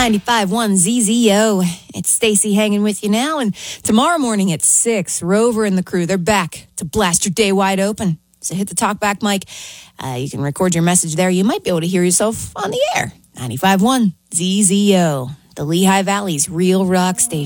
95.1 ZZO. It's Stacy hanging with you now. And tomorrow morning at 6, Rover and the crew, they're back to blast your day wide open. So hit the talkback mic. You can record your message there. You might be able to hear yourself on the air. 95.1 ZZO, the Lehigh Valley's real rock station.